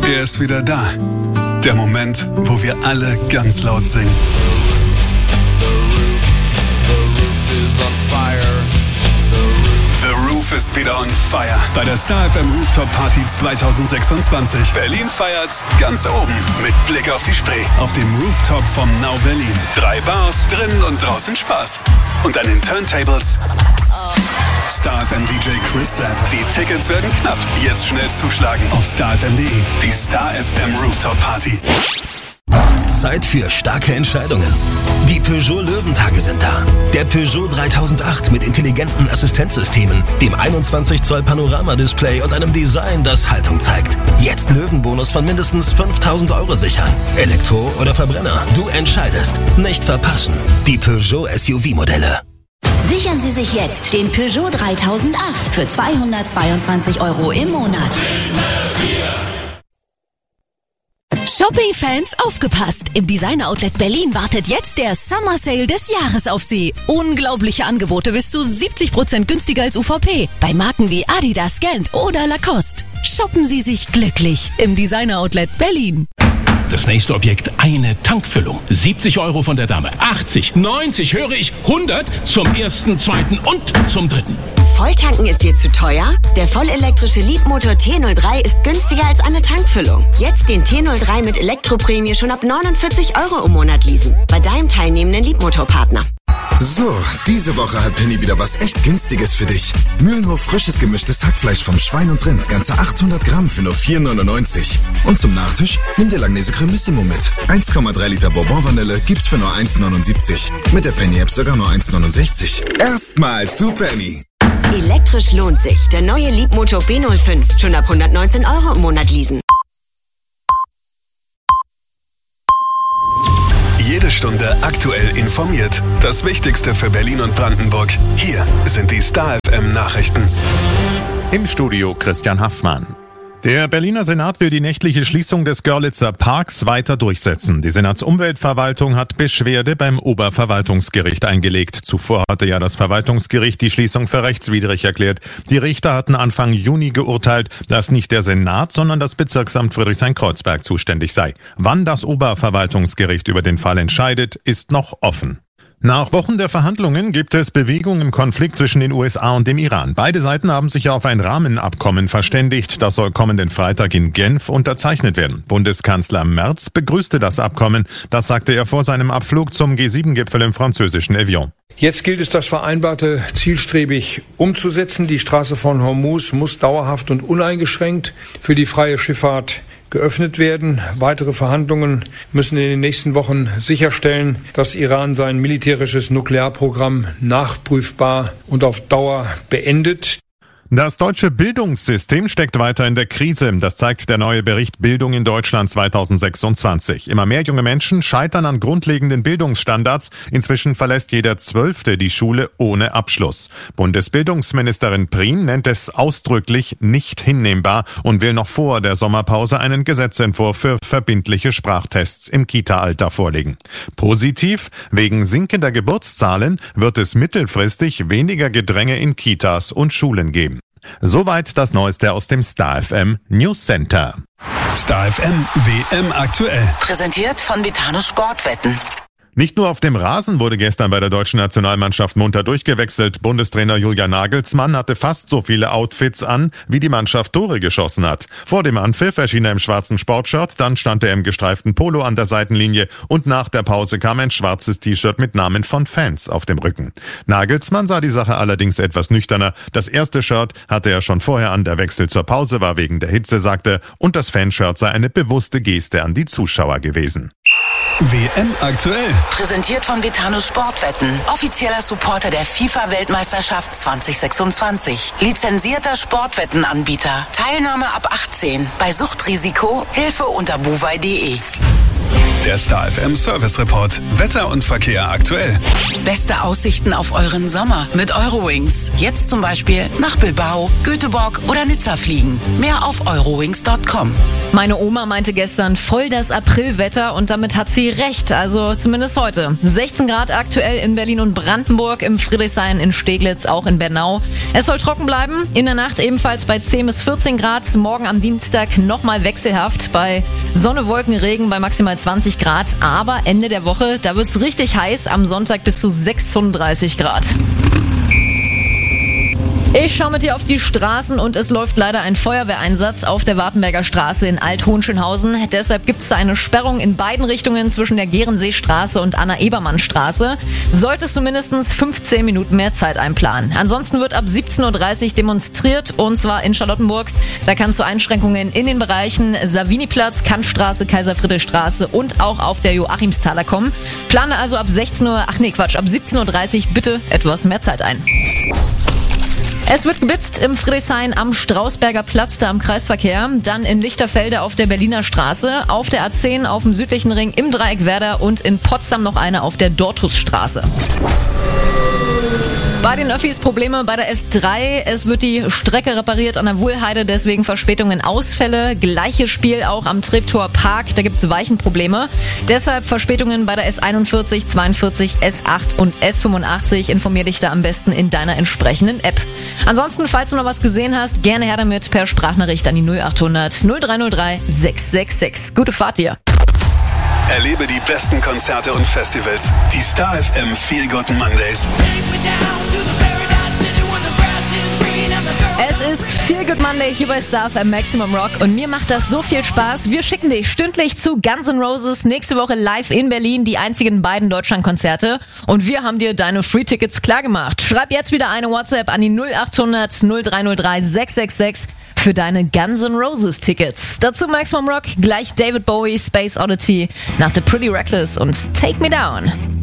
Er ist wieder da. Der Moment, wo wir alle ganz laut singen. The Roof ist wieder on fire. Bei der Star FM Rooftop Party 2026. Berlin feiert's ganz oben mit Blick auf die Spree. Auf dem Rooftop vom Now Berlin. 3 Bars, drinnen und draußen Spaß. Und an den Turntables Star FM DJ Chris Zapp. Die Tickets werden knapp. Jetzt schnell zuschlagen auf starfm.de. Die Star FM Rooftop Party. Zeit für starke Entscheidungen. Die Peugeot Löwentage sind da. Der Peugeot 3008 mit intelligenten Assistenzsystemen, dem 21 Zoll Panorama-Display und einem Design, das Haltung zeigt. Jetzt Löwenbonus von mindestens 5.000 € sichern. Elektro oder Verbrenner, du entscheidest. Nicht verpassen. Die Peugeot SUV-Modelle. Sichern Sie sich jetzt den Peugeot 3008 für 222 € im Monat. Shopping-Fans, aufgepasst! Im Designer-Outlet Berlin wartet jetzt der Summer Sale des Jahres auf Sie. Unglaubliche Angebote bis zu 70% günstiger als UVP. Bei Marken wie Adidas, Gant oder Lacoste. Shoppen Sie sich glücklich im Designer-Outlet Berlin. Das nächste Objekt, eine Tankfüllung. 70 € von der Dame. 80, 90, höre ich, 100 zum ersten, zweiten und zum dritten. Volltanken ist dir zu teuer? Der vollelektrische Leadmotor T03 ist günstiger als eine Tankfüllung. Jetzt den T03 mit Elektroprämie schon ab 49 € im Monat leasen. Bei deinem teilnehmenden Leadmotorpartner. So, diese Woche hat Penny wieder was echt Günstiges für dich. Mühlenhof frisches gemischtes Hackfleisch vom Schwein und Rind, ganze 800 Gramm für nur 4,99. Und zum Nachtisch nimm dir Langnese Cremissimo mit. 1,3 Liter Bourbon Vanille gibt's für nur 1,79. Mit der Penny-App sogar nur 1,69. Erstmal zu Penny. Elektrisch lohnt sich. Der neue Leadmotor B05. Schon ab 119 € im Monat leasen. Jede Stunde aktuell informiert. Das Wichtigste für Berlin und Brandenburg. Hier sind die Star FM Nachrichten. Im Studio Christian Haffmann. Der Berliner Senat will die nächtliche Schließung des Görlitzer Parks weiter durchsetzen. Die Senatsumweltverwaltung hat Beschwerde beim Oberverwaltungsgericht eingelegt. Zuvor hatte ja das Verwaltungsgericht die Schließung für rechtswidrig erklärt. Die Richter hatten Anfang Juni geurteilt, dass nicht der Senat, sondern das Bezirksamt Friedrichshain-Kreuzberg zuständig sei. Wann das Oberverwaltungsgericht über den Fall entscheidet, ist noch offen. Nach Wochen der Verhandlungen gibt es Bewegung im Konflikt zwischen den USA und dem Iran. Beide Seiten haben sich auf ein Rahmenabkommen verständigt. Das soll kommenden Freitag in Genf unterzeichnet werden. Bundeskanzler Merz begrüßte das Abkommen. Das sagte er vor seinem Abflug zum G7-Gipfel im französischen Evian. Jetzt gilt es, das Vereinbarte zielstrebig umzusetzen. Die Straße von Hormuz muss dauerhaft und uneingeschränkt für die freie Schifffahrt geöffnet werden. Weitere Verhandlungen müssen in den nächsten Wochen sicherstellen, dass Iran sein militärisches Nuklearprogramm nachprüfbar und auf Dauer beendet. Das deutsche Bildungssystem steckt weiter in der Krise. Das zeigt der neue Bericht Bildung in Deutschland 2026. Immer mehr junge Menschen scheitern an grundlegenden Bildungsstandards. Inzwischen verlässt jeder 12. die Schule ohne Abschluss. Bundesbildungsministerin Prien nennt es ausdrücklich nicht hinnehmbar und will noch vor der Sommerpause einen Gesetzentwurf für verbindliche Sprachtests im Kita-Alter vorlegen. Positiv, wegen sinkender Geburtszahlen wird es mittelfristig weniger Gedränge in Kitas und Schulen geben. Soweit das Neueste aus dem Star FM News Center. Star FM WM aktuell. Präsentiert von Betano Sportwetten. Nicht nur auf dem Rasen wurde gestern bei der deutschen Nationalmannschaft munter durchgewechselt. Bundestrainer Julian Nagelsmann hatte fast so viele Outfits an, wie die Mannschaft Tore geschossen hat. Vor dem Anpfiff erschien er im schwarzen Sportshirt, dann stand er im gestreiften Polo an der Seitenlinie und nach der Pause kam ein schwarzes T-Shirt mit Namen von Fans auf dem Rücken. Nagelsmann sah die Sache allerdings etwas nüchterner. Das erste Shirt hatte er schon vorher an, der Wechsel zur Pause war wegen der Hitze, sagte er, und das Fanshirt sei eine bewusste Geste an die Zuschauer gewesen. WM aktuell. Präsentiert von Betano Sportwetten. Offizieller Supporter der FIFA-Weltmeisterschaft 2026. Lizenzierter Sportwettenanbieter. Teilnahme ab 18. Bei Suchtrisiko Hilfe unter buwei.de. Der Star FM Service Report. Wetter und Verkehr aktuell. Beste Aussichten auf euren Sommer mit Eurowings. Jetzt zum Beispiel nach Bilbao, Göteborg oder Nizza fliegen. Mehr auf eurowings.com. Meine Oma meinte gestern voll das Aprilwetter und damit hat sie recht, also zumindest heute. 16 Grad aktuell in Berlin und Brandenburg, im Friedrichshain, in Steglitz, auch in Bernau. Es soll trocken bleiben, in der Nacht ebenfalls bei 10 bis 14 Grad, morgen am Dienstag nochmal wechselhaft bei Sonne, Wolken, Regen bei maximal 20 Grad, aber Ende der Woche, da wird's richtig heiß, am Sonntag bis zu 36 Grad. Ich schaue mit dir auf die Straßen und es läuft leider ein Feuerwehreinsatz auf der Wartenberger Straße in Alt-Hohenschönhausen. Deshalb gibt es eine Sperrung in beiden Richtungen zwischen der Gerenseestraße und Anna-Ebermann-Straße. Solltest du mindestens 15 Minuten mehr Zeit einplanen. Ansonsten wird ab 17.30 Uhr demonstriert und zwar in Charlottenburg. Da kannst du Einschränkungen in den Bereichen Saviniplatz, Kantstraße, Kaiser-Friedrich-Straße und auch auf der Joachimsthaler kommen. Plane also ab 17.30 Uhr bitte etwas mehr Zeit ein. Es wird geblitzt im Friedrichshain am Strausberger Platz, da am Kreisverkehr. Dann in Lichterfelde auf der Berliner Straße, auf der A10 auf dem südlichen Ring im Dreieck Werder und in Potsdam noch eine auf der Dortusstraße. Bei den Öffis Probleme bei der S3. Es wird die Strecke repariert an der Wuhlheide, deswegen Verspätungen, Ausfälle. Gleiches Spiel auch am Treptower Park, da gibt's Weichenprobleme. Deshalb Verspätungen bei der S41, 42, S8 und S85. Informier dich da am besten in deiner entsprechenden App. Ansonsten, falls du noch was gesehen hast, gerne her damit per Sprachnachricht an die 0800 0303 666. Gute Fahrt dir. Erlebe die besten Konzerte und Festivals. Die Star FM Feel Good Mondays. Es ist Feel Good Monday hier bei Star FM Maximum Rock und mir macht das so viel Spaß. Wir schicken dich stündlich zu Guns N' Roses nächste Woche live in Berlin, die einzigen beiden Deutschlandkonzerte. Und wir haben dir deine Free-Tickets klargemacht. Schreib jetzt wieder eine WhatsApp an die 0800 0303 666 für deine Guns N' Roses Tickets. Dazu Maximum Rock, gleich David Bowie, Space Oddity, nach The Pretty Reckless und Take Me Down.